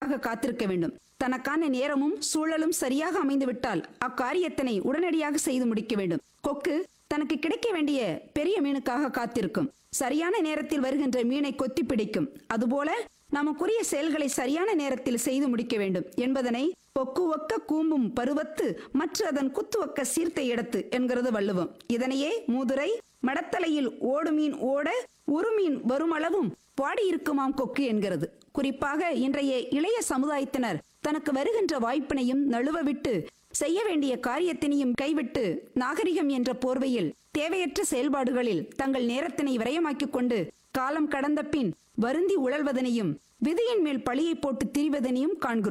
காத்திருக்க வேண்டும். தனக்கான நேரமும் சூழலும் சரியாக அமைந்துவிட்டால் அக்காரியத்தினை உடனடியாக செய்து முடிக்க வேண்டும். கொக்கு தனக்கு கிடைக்க வேண்டிய பெரிய மீனுக்காக காத்திருக்கும். சரியான நேரத்தில் வருகின்ற மீனை கொத்தி பிடிக்கும். அதுபோல நமக்குரிய செயல்களை சரியான நேரத்தில் செய்து முடிக்க வேண்டும் என்பதனை கொக்கு ஒக்க கூம்பும் பருவத்து மற்ற அதன் குத்து ஒக்க சீர்த்த இடத்து என்கிறது வள்ளுவம். இதனையே மூதுரை மடத்தலையில் ஓடு மீன் ஓட ஒரு மீன் வருமளவும் பாடியிருக்குமாம் கொக்கு என்கிறது. குறிப்பாக இன்றைய இளைய சமுதாயத்தினர் தனக்கு வருகின்ற வாய்ப்பினையும் நழுவ விட்டு செய்ய வேண்டிய காரியத்தினையும் கைவிட்டு நாகரிகம் என்ற போர்வையில் தேவையற்ற செயல்பாடுகளில் தங்கள் நேரத்தினை விரயமாக்கிக் கொண்டு காலம் கடந்த பின் வருந்தி உழல்வதனையும் விதியின் மேல் பழியை போட்டு திரிவதனையும் காண்கிறோம்.